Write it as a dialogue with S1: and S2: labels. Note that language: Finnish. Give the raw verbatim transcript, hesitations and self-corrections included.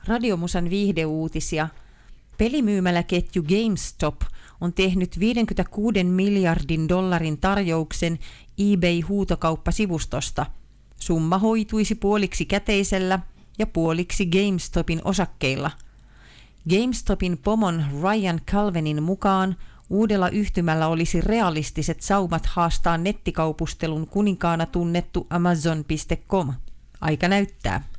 S1: Radiomusan viihdeuutisia. Pelimyymäläketju GameStop on tehnyt viisikymmentäkuusi miljardin dollarin tarjouksen eBay-huutokauppasivustosta. Summa hoituisi puoliksi käteisellä ja puoliksi GameStopin osakkeilla. GameStopin pomon Ryan Calvinin mukaan uudella yhtymällä olisi realistiset saumat haastaa nettikaupustelun kuninkaana tunnettu Amazon piste com. Aika näyttää.